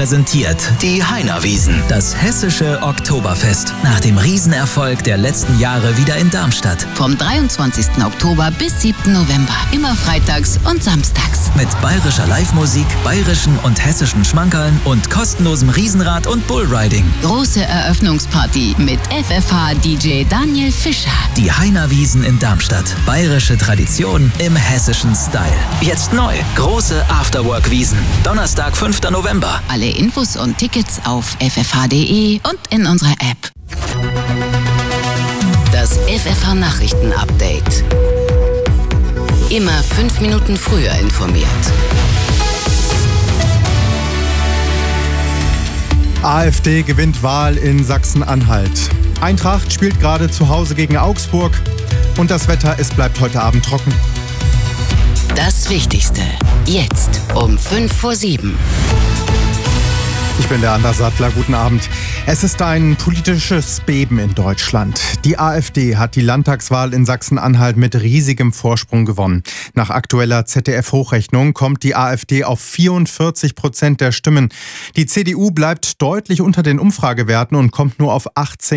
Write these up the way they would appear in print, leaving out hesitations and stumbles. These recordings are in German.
präsentiert die Heinerwiesen, das hessische Oktoberfest. Nach dem Riesenerfolg der letzten Jahre wieder in Darmstadt. Vom 23. Oktober bis 7. November. Immer freitags und samstags. Mit bayerischer Live-Musik, bayerischen und hessischen Schmankerln und kostenlosem Riesenrad und Bullriding. Große Eröffnungsparty mit FFH-DJ Daniel Fischer. Die Heinerwiesen in Darmstadt. Bayerische Tradition im hessischen Style. Jetzt neu. Große Afterwork-Wiesen. Donnerstag, 5. November. Alle Infos und Tickets auf ffh.de und in unserer App. Das FFH-Nachrichten-Update. Immer 5 Minuten früher informiert. AfD gewinnt Wahl in Sachsen-Anhalt. Eintracht spielt gerade zu Hause gegen Augsburg. Und das Wetter, es bleibt heute Abend trocken. Das Wichtigste. Jetzt um 6:55. Ich bin der Anders Sattler, guten Abend. Es ist ein politisches Beben in Deutschland. Die AfD hat die Landtagswahl in Sachsen-Anhalt mit riesigem Vorsprung gewonnen. Nach aktueller ZDF-Hochrechnung kommt die AfD auf 44% der Stimmen. Die CDU bleibt deutlich unter den Umfragewerten und kommt nur auf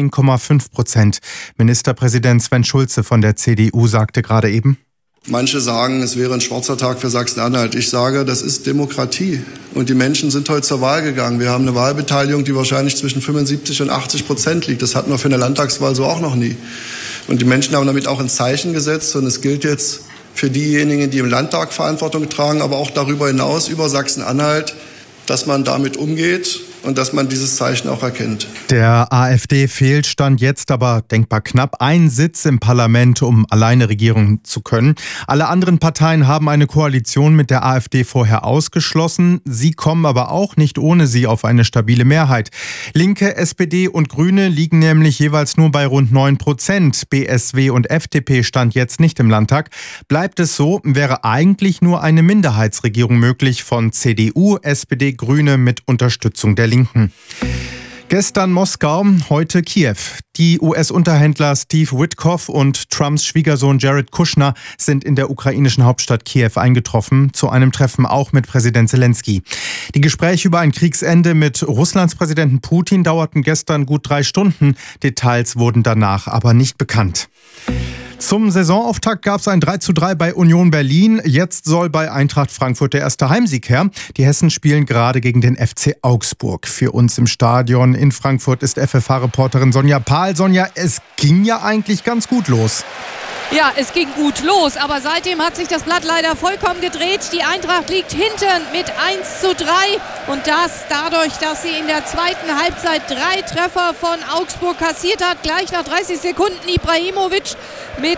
18,5%. Ministerpräsident Sven Schulze von der CDU sagte gerade eben: Manche sagen, es wäre ein schwarzer Tag für Sachsen-Anhalt. Ich sage, das ist Demokratie. Und die Menschen sind heute zur Wahl gegangen. Wir haben eine Wahlbeteiligung, die wahrscheinlich zwischen 75% und 80% liegt. Das hatten wir für eine Landtagswahl so auch noch nie. Und die Menschen haben damit auch ein Zeichen gesetzt. Und es gilt jetzt für diejenigen, die im Landtag Verantwortung tragen, aber auch darüber hinaus über Sachsen-Anhalt, dass man damit umgeht und dass man dieses Zeichen auch erkennt. Der AfD fehlt Stand jetzt aber denkbar knapp ein Sitz im Parlament, um alleine regieren zu können. Alle anderen Parteien haben eine Koalition mit der AfD vorher ausgeschlossen. Sie kommen aber auch nicht ohne sie auf eine stabile Mehrheit. Linke, SPD und Grüne liegen nämlich jeweils nur bei rund 9%. BSW und FDP stand jetzt nicht im Landtag. Bleibt es so, wäre eigentlich nur eine Minderheitsregierung möglich von CDU, SPD, Grüne mit Unterstützung der Linken. Gestern Moskau, heute Kiew. Die US-Unterhändler Steve Witkoff und Trumps Schwiegersohn Jared Kushner sind in der ukrainischen Hauptstadt Kiew eingetroffen, zu einem Treffen auch mit Präsident Zelensky. Die Gespräche über ein Kriegsende mit Russlands Präsidenten Putin dauerten gestern gut 3 Stunden. Details wurden danach aber nicht bekannt. Zum Saisonauftakt gab es ein 3:3 bei Union Berlin. Jetzt soll bei Eintracht Frankfurt der erste Heimsieg her. Die Hessen spielen gerade gegen den FC Augsburg. Für uns im Stadion in Frankfurt ist FFH-Reporterin Sonja Pahl. Sonja, es ging ja eigentlich ganz gut los. Ja, es ging gut los, aber seitdem hat sich das Blatt leider vollkommen gedreht. Die Eintracht liegt hinten mit 1:3 und das dadurch, dass sie in der zweiten Halbzeit 3 Treffer von Augsburg kassiert hat. Gleich nach 30 Sekunden Ibrahimovic mit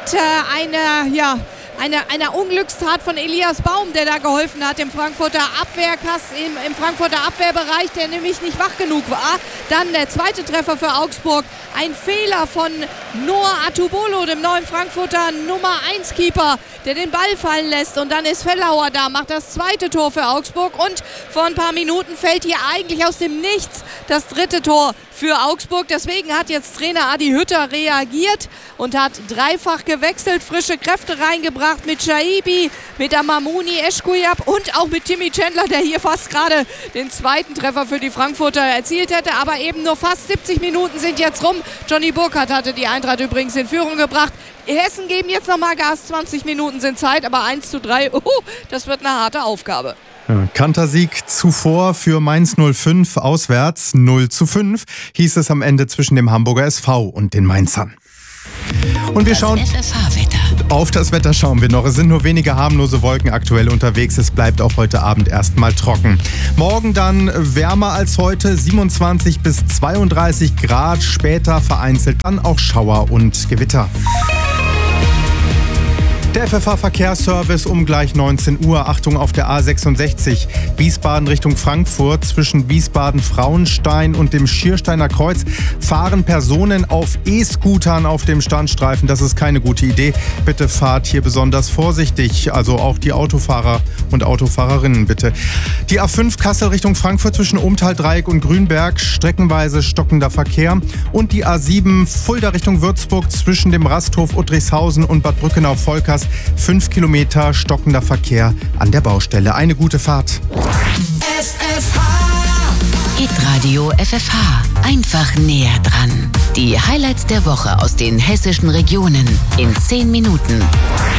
einer Unglückstat von Elias Baum, der da geholfen hat im Frankfurter Abwehrbereich, der nämlich nicht wach genug war. Dann der zweite Treffer für Augsburg. Ein Fehler von Noah Atubolo, dem neuen Frankfurter Nummer 1 Keeper, der den Ball fallen lässt. Und dann ist Fellauer da, macht das zweite Tor für Augsburg. Und vor ein paar Minuten fällt hier eigentlich aus dem Nichts das dritte Tor für Augsburg. Deswegen hat jetzt Trainer Adi Hütter reagiert und hat dreifach gewechselt, frische Kräfte reingebracht mit Shaibi, mit Amamouni, Eschkujab und auch mit Timmy Chandler, der hier fast gerade den zweiten Treffer für die Frankfurter erzielt hätte. Aber eben nur fast 70 Minuten sind jetzt rum. Johnny Burkhardt hatte die Eintracht übrigens in Führung gebracht. Hessen geben jetzt nochmal Gas, 20 Minuten sind Zeit, aber 1:3, das wird eine harte Aufgabe. Kantersieg zuvor für Mainz 05 auswärts 0:5 hieß es am Ende zwischen dem Hamburger SV und den Mainzern. Und wir schauen auf das Wetter schauen wir noch. Es sind nur wenige harmlose Wolken aktuell unterwegs. Es bleibt auch heute Abend erstmal trocken. Morgen dann wärmer als heute, 27 bis 32 Grad. Später vereinzelt dann auch Schauer und Gewitter. Der FFH-Verkehrsservice um gleich 19 Uhr. Achtung auf der A66. Wiesbaden Richtung Frankfurt. Zwischen Wiesbaden-Frauenstein und dem Schiersteiner Kreuz fahren Personen auf E-Scootern auf dem Standstreifen. Das ist keine gute Idee. Bitte fahrt hier besonders vorsichtig. Also auch die Autofahrer und Autofahrerinnen bitte. Die A5 Kassel Richtung Frankfurt zwischen Umtal-Dreieck und Grünberg. Streckenweise stockender Verkehr. Und die A7 Fulda Richtung Würzburg zwischen dem Rasthof Uttrichshausen und Bad Brückenau-Volkers. 5 Kilometer stockender Verkehr an der Baustelle. Eine gute Fahrt. FFH Hitradio FFH. Einfach näher dran. Die Highlights der Woche aus den hessischen Regionen in 10 Minuten.